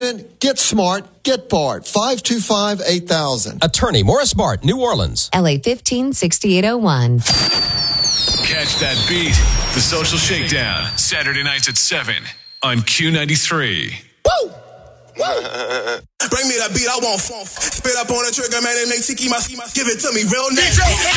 Get smart, get Bart. 525-8000. Attorney Morris Bart, New Orleans. LA 156801. Catch that beat. The Social Shakedown. Saturday nights at 7 on Q93. Woo! Bring me that beat, I want funk. Spit up on the trigger, man, and make Tiki my give it to me real nasty.